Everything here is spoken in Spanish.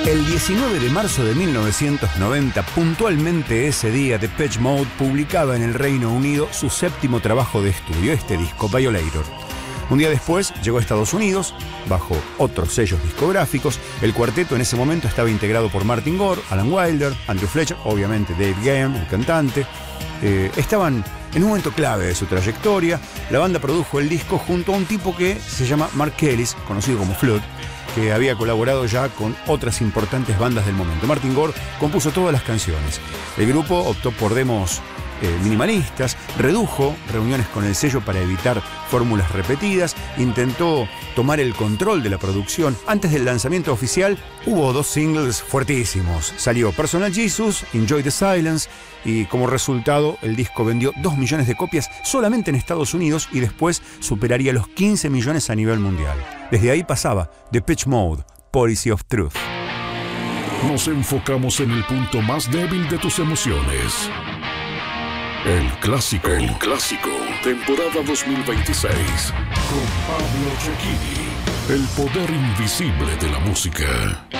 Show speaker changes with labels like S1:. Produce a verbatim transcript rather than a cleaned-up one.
S1: El diecinueve de marzo de mil novecientos noventa, puntualmente ese día, Depeche Mode publicaba en el Reino Unido su séptimo trabajo de estudio, este disco, Violator. Un día después llegó a Estados Unidos, bajo otros sellos discográficos. El cuarteto en ese momento estaba integrado por Martin Gore, Alan Wilder, Andrew Fletcher, obviamente Dave Gahan, el cantante. Eh, estaban en un momento clave de su trayectoria. La banda produjo el disco junto a un tipo que se llama Mark Ellis, conocido como Flood, que había colaborado ya con otras importantes bandas del momento. Martin Gore compuso todas las canciones. El grupo optó por demos eh, minimalistas, redujo reuniones con el sello para evitar fórmulas repetidas, intentó tomar el control de la producción. Antes del lanzamiento oficial hubo dos singles fuertísimos. Salió Personal Jesus, Enjoy the Silence, y como resultado el disco vendió dos millones de copias solamente en Estados Unidos y después superaría los quince millones a nivel mundial. Desde ahí pasaba Depeche Mode, Policy of Truth.
S2: Nos enfocamos en el punto más débil de tus emociones. El clásico. El clásico. Temporada dos mil veintiséis. Con Pablo Cecchini. El poder invisible de la música.